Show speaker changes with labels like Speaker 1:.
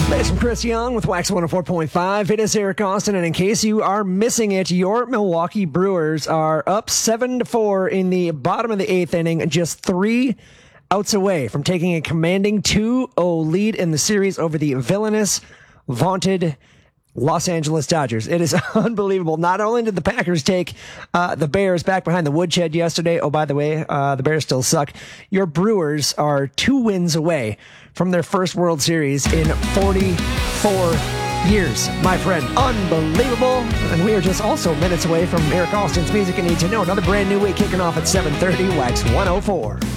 Speaker 1: It's from Chris Young with Wax 104.5. It is Eric Austin, and in case you are missing it, your Milwaukee Brewers are up 7-4 in the bottom of the eighth inning, just 3 outs away from taking a commanding 2-0 lead in the series over the villainous, vaunted Los Angeles Dodgers. It is unbelievable. Not only did the Packers take the Bears back behind the woodshed yesterday, oh, by the way, the Bears still suck. Your Brewers are 2 wins away from their first World Series in 44 years, my friend. Unbelievable. And we are just also minutes away from Eric Austin's Music You Need to Know. Another brand new week kicking off at 7:30, Wax 104.